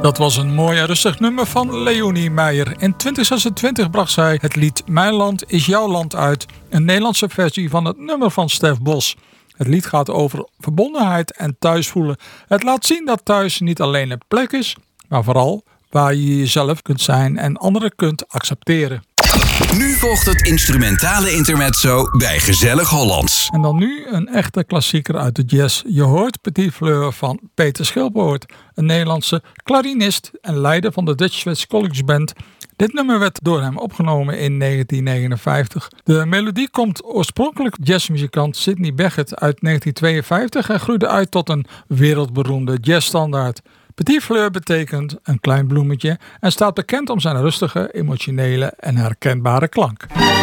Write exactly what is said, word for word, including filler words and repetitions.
Dat was een mooi en rustig nummer van Leonie Meijer. In twintig zesentwintig bracht zij het lied Mijn Land is Jouw Land uit. Een Nederlandse versie van het nummer van Stef Bos. Het lied gaat over verbondenheid en thuisvoelen. Het laat zien dat thuis niet alleen een plek is, maar vooral waar je jezelf kunt zijn en anderen kunt accepteren. Nu volgt het instrumentale intermezzo bij Gezellig Hollands. En dan nu een echte klassieker uit de jazz. Je hoort Petit Fleur van Peter Schilpoort, een Nederlandse klarinist en leider van de Dutch Swedish College Band. Dit nummer werd door hem opgenomen in negentien negenenvijftig. De melodie komt oorspronkelijk jazzmuzikant Sidney Bechet uit negentien tweeënvijftig en groeide uit tot een wereldberoemde jazzstandaard. Petit Fleur betekent een klein bloemetje en staat bekend om zijn rustige, emotionele en herkenbare klank.